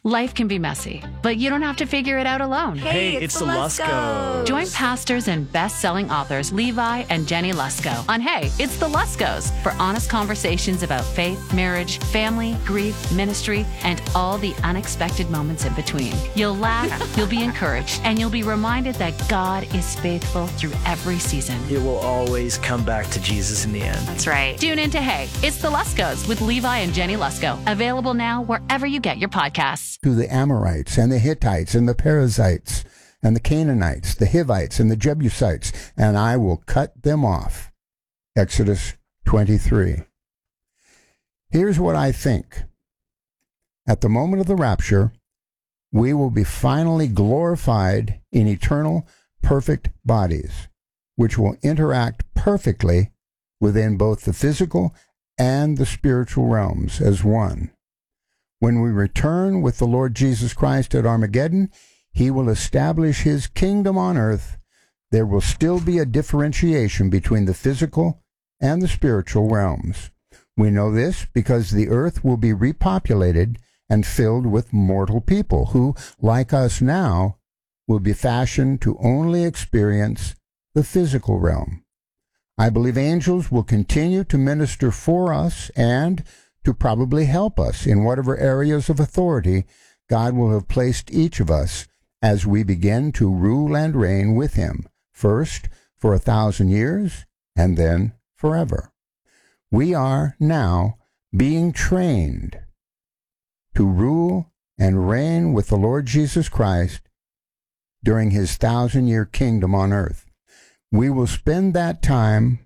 Life can be messy, but you don't have to figure it out alone. Hey, it's the Luskos. Join pastors and best-selling authors Levi and Jenny Lusko on Hey, It's the Luskos for honest conversations about faith, marriage, family, grief, ministry, and all the unexpected moments in between. You'll laugh, you'll be encouraged, and you'll be reminded that God is faithful through every season. It will always come back to Jesus in the end. That's right. Tune in to Hey, It's the Luskos with Levi and Jenny Lusko. Available now wherever you get your podcasts. To the Amorites and the Hittites and the Perizzites and the Canaanites, the Hivites and the Jebusites, and I will cut them off. Exodus 23. Here's what I think. At the moment of the rapture, we will be finally glorified in eternal, perfect bodies, which will interact perfectly within both the physical and the spiritual realms as one. When we return with the Lord Jesus Christ at Armageddon, he will establish his kingdom on earth. There will still be a differentiation between the physical and the spiritual realms. We know this because the earth will be repopulated and filled with mortal people who, like us now, will be fashioned to only experience the physical realm. I believe angels will continue to minister for us and to probably help us in whatever areas of authority God will have placed each of us as we begin to rule and reign with him, first for 1,000 years and then forever. We are now being trained to rule and reign with the Lord Jesus Christ during his 1,000-year kingdom on earth. We will spend that time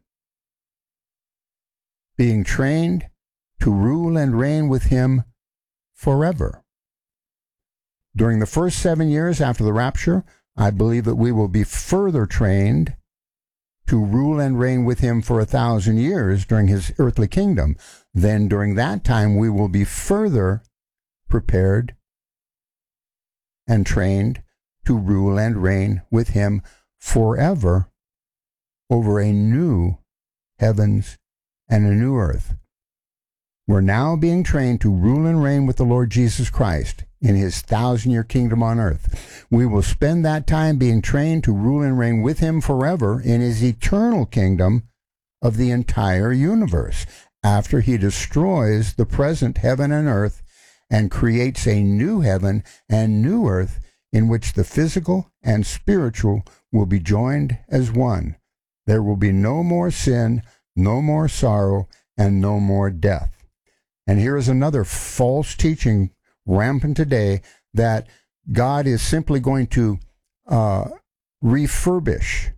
being trained to rule and reign with him forever. During the first 7 years after the rapture, I believe that we will be further trained to rule and reign with him for 1,000 years during his earthly kingdom. Then during that time, we will be further prepared and trained to rule and reign with him forever over a new heavens and a new earth. We're now being trained to rule and reign with the Lord Jesus Christ in his 1,000-year kingdom on earth. We will spend that time being trained to rule and reign with him forever in his eternal kingdom of the entire universe, after he destroys the present heaven and earth and creates a new heaven and new earth in which the physical and spiritual will be joined as one. There will be no more sin, no more sorrow, and no more death. And here is another false teaching rampant today, that God is simply going to refurbish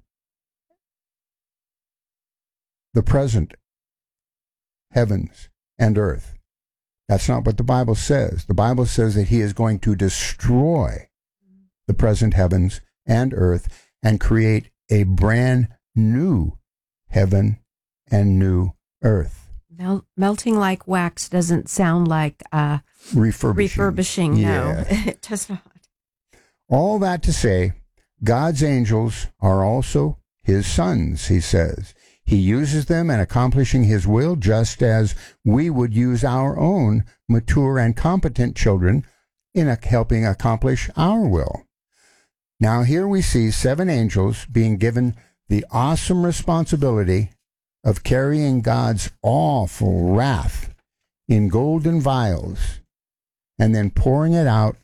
the present heavens and earth. That's not what the Bible says. The Bible says that he is going to destroy the present heavens and earth and create a brand new heaven and new earth. Melting like wax doesn't sound like refurbishing. Yeah. No, it does not. All that to say, God's angels are also his sons, he says. He uses them in accomplishing his will, just as we would use our own mature and competent children in helping accomplish our will. Now here we see 7 angels being given the awesome responsibility of carrying God's awful wrath in golden vials and then pouring it out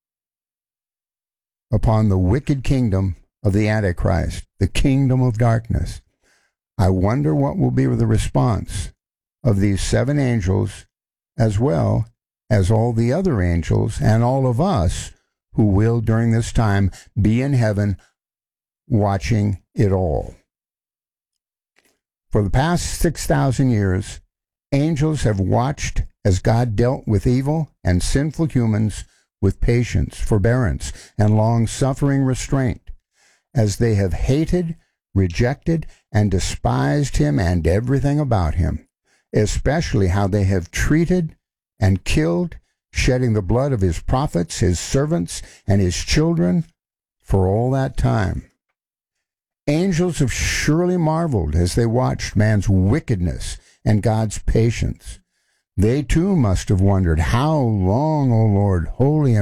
upon the wicked kingdom of the Antichrist, the kingdom of darkness. I wonder what will be the response of these 7 angels, as well as all the other angels and all of us who will during this time be in heaven watching it all. For the past 6,000 years, angels have watched as God dealt with evil and sinful humans with patience, forbearance, and long-suffering restraint, as they have hated, rejected, and despised him and everything about him, especially how they have treated and killed, shedding the blood of his prophets, his servants, and his children for all that time. Angels have surely marveled as they watched man's wickedness and God's patience. They too must have wondered, how long, O Lord, holy